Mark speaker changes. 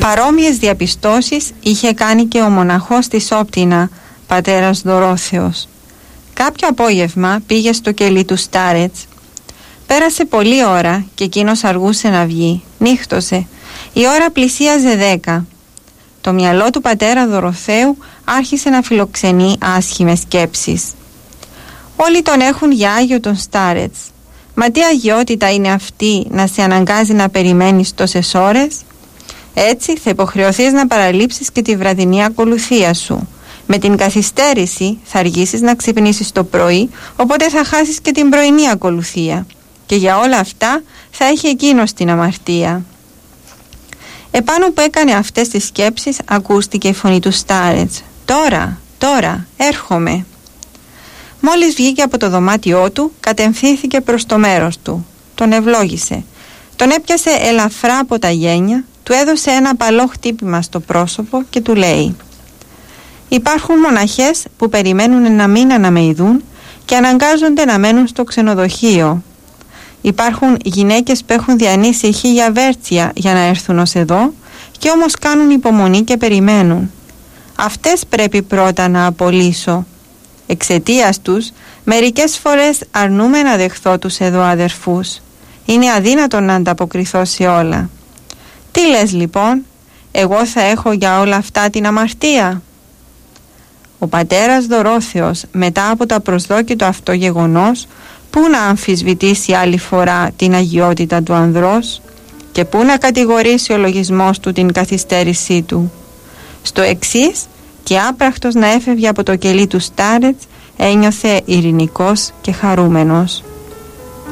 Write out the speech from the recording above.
Speaker 1: Παρόμοιες διαπιστώσεις είχε κάνει και ο μοναχός της Όπτινα, πατέρας Δωρόθεος. Κάποιο απόγευμα πήγε στο κελί του Στάρετς. Πέρασε πολλή ώρα και εκείνος αργούσε να βγει. Νύχτωσε. Η ώρα πλησίαζε 10. Το μυαλό του πατέρα Δωροθέου άρχισε να φιλοξενεί άσχημες σκέψεις. Όλοι τον έχουν για Άγιο τον Στάρετς. Μα τι αγιότητα είναι αυτή να σε αναγκάζει να περιμένεις τόσες ώρες? Έτσι θα υποχρεωθείς να παραλείψεις και τη βραδινή ακολουθία σου. Με την καθυστέρηση θα αργήσεις να ξυπνήσεις το πρωί, οπότε θα χάσεις και την πρωινή ακολουθία. Και για όλα αυτά θα έχει εκείνος την αμαρτία. Επάνω που έκανε αυτές τις σκέψεις ακούστηκε η φωνή του Στάρετς. Τώρα, έρχομαι. Μόλις βγήκε από το δωμάτιό του, κατευθύνθηκε προς το μέρος του. Τον ευλόγησε. Τον έπιασε ελαφρά από τα γένια, του έδωσε ένα απαλό χτύπημα στο πρόσωπο και του λέει: «Υπάρχουν μοναχές που περιμένουν ένα μήνα να με ειδούν και αναγκάζονται να μένουν στο ξενοδοχείο. Υπάρχουν γυναίκες που έχουν διανύσει 1000 βέρτσια για να έρθουν ως εδώ και όμως κάνουν υπομονή και περιμένουν. Αυτές πρέπει πρώτα να απολύσω. Εξαιτίας τους μερικές φορές αρνούμαι να δεχθώ τους εδώ αδερφούς. Είναι αδύνατο να ανταποκριθώ σε όλα. Τι λες λοιπόν, εγώ θα έχω για όλα αυτά την αμαρτία?» Ο πατέρας Δωρόθεος, μετά από το απροσδόκητο αυτό γεγονός, πού να αμφισβητήσει άλλη φορά την αγιότητα του ανδρός και πού να κατηγορήσει ο λογισμός του την καθυστέρησή του? Στο εξής, και άπραχτος να έφευγε από το κελί του Στάρετς, ένιωθε ειρηνικός και χαρούμενος.